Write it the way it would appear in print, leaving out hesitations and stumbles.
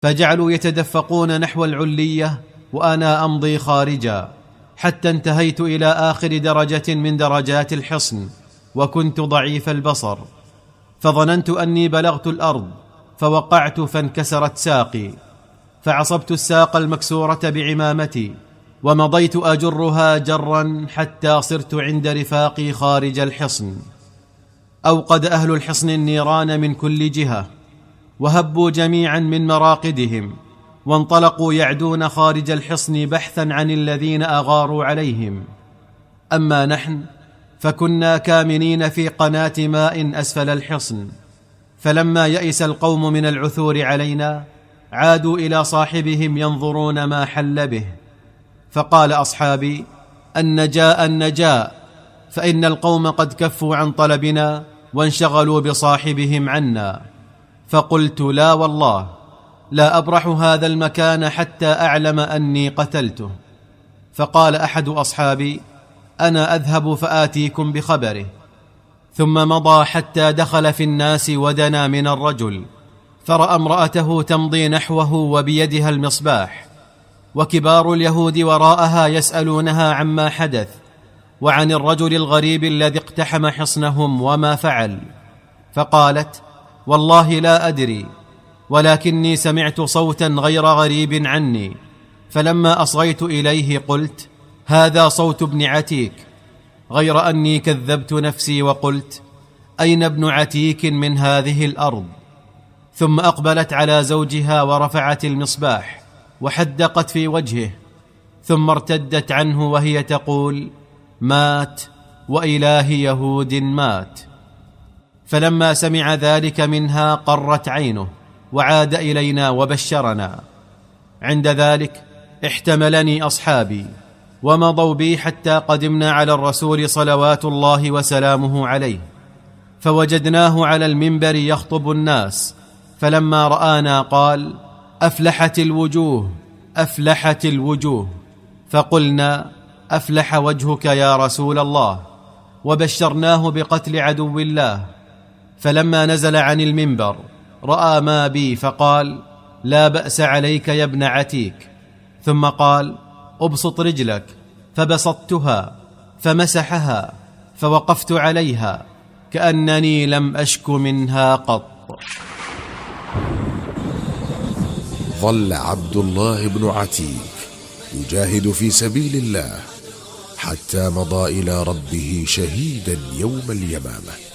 فجعلوا يتدفقون نحو العلية وأنا أمضي خارجا، حتى انتهيت إلى آخر درجة من درجات الحصن، وكنت ضعيف البصر، فظننت أني بلغت الأرض، فوقعت فانكسرت ساقي، فعصبت الساق المكسورة بعمامتي، ومضيت أجرها جرا حتى صرت عند رفاقي خارج الحصن. أوقد أهل الحصن النيران من كل جهة، وهبوا جميعا من مراقدهم، وانطلقوا يعدون خارج الحصن بحثا عن الذين أغاروا عليهم. أما نحن فكنا كامنين في قناة ماء أسفل الحصن، فلما يئس القوم من العثور علينا عادوا إلى صاحبهم ينظرون ما حل به. فقال أصحابي: النجاء النجاء، فإن القوم قد كفوا عن طلبنا وانشغلوا بصاحبهم عنا. فقلت: لا والله، لا أبرح هذا المكان حتى أعلم أني قتلته. فقال أحد أصحابي: أنا أذهب فآتيكم بخبره. ثم مضى حتى دخل في الناس ودنا من الرجل، فرأى امرأته تمضي نحوه وبيدها المصباح، وكبار اليهود وراءها يسألونها عما حدث وعن الرجل الغريب الذي اقتحم حصنهم وما فعل. فقالت: والله لا أدري، ولكني سمعت صوتا غير غريب عني، فلما أصغيت إليه قلت: هذا صوت ابن عتيك، غير أني كذبت نفسي وقلت: أين ابن عتيك من هذه الأرض؟ ثم أقبلت على زوجها ورفعت المصباح وحدقت في وجهه، ثم ارتدت عنه وهي تقول: مات، وإله يهود مات. فلما سمع ذلك منها قرت عينه وعاد إلينا وبشرنا. عند ذلك احتملني أصحابي ومضوا بي حتى قدمنا على الرسول صلوات الله وسلامه عليه، فوجدناه على المنبر يخطب الناس، فلما رآنا قال: أفلحت الوجوه، أفلحت الوجوه. فقلنا: أفلح وجهك يا رسول الله، وبشرناه بقتل عدو الله. فلما نزل عن المنبر رأى ما بي فقال: لا بأس عليك يا ابن عتيك. ثم قال: أبسط رجلك، فبسطتها، فمسحها، فوقفت عليها كأنني لم أشك منها قط. ظل عبد الله بن عتيك يجاهد في سبيل الله حتى مضى إلى ربه شهيدا يوم اليمامة.